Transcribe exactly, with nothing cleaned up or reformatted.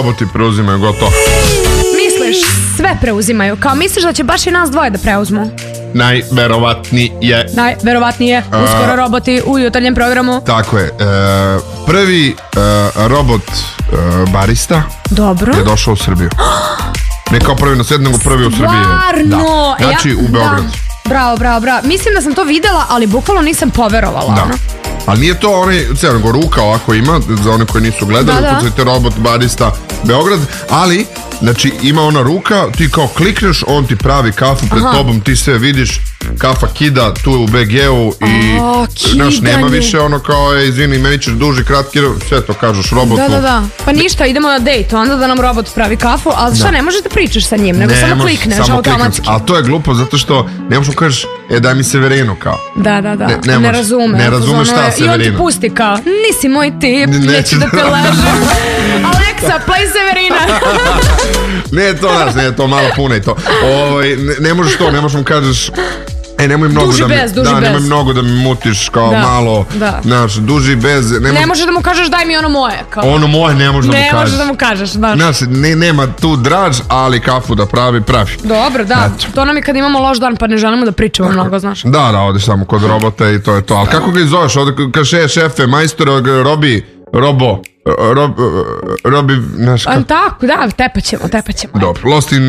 roboti preuzimaju gotovo. Misliš, sve preuzimaju, kao misliš da će baš i nas dvoje da preuzmu? Najverovatnije. Najverovatnije, uskoro roboti u jutarnjem programu. Tako je, e, prvi e, robot e, barista Dobro. je došao u Srbiju. Ne kao prvi na svijetu, nego prvi u Srbiji. Stvarno? Da. Znači ja, u Beogradu. Da. Bravo, bravo, bravo. Mislim da sam to videla, ali bukvalno nisam poverovala. Da. Ono. Ali nije to onaj, cijel, nego ruka ovako ima, za one koji nisu gledali, da, da. ukucajte robot barista Beograd, ali, znači, ima ona ruka, ti kao klikneš, on ti pravi kafu pred Aha. tobom, ti sve vidiš, kafa kida tu u be geu i, o, znaš, nema više ono kao, e, izvini, meni ćeš duži, kratki, sve to kažeš robotu. Da, da, da. Pa ništa, idemo na dejt, onda da nam robot pravi kafu, ali šta, da. ne možeš da pričaš sa njim, nego ne, samo klikneš samo automatski. Ali to je glupo, zato što ne možeš kažeš, e, daj mi Severinu, kao. Da, da, da, ne, ne, ne razume. Ne razumeš šta Severina. I on ti pusti kao, nisi moj tip, neću da te ležem. Alexa, play Severina. Ne, to znaš, ne, to malo puno i to. Ovo, ne, ne možeš to, ne možeš mu kažeš, e, nemoj mnogo duži da mi, bez, duži da, bez. nemoj mnogo da mi mutiš, kao da, malo, da. znaš, duži bez. Ne, ne možeš da mu kažeš daj mi ono moje. Kao. Ono moje ne možeš da mu kažeš. Ne možeš da mu kažeš, znaš. Znaš, ne, nema tu draž, ali kafu da pravi, pravi. Dobro, da, znači. To nam je kad imamo loš dan pa ne želimo da pričamo tako. Mnogo, znaš. Da, da, odeš samo kod robota i to je to. Ali kako ga izoveš, ovdje kaže šefe, majstore, robi, robo, rob, robi, znaš kako. Tako, da, tepaćemo, tepaćemo. Dobro, Lost in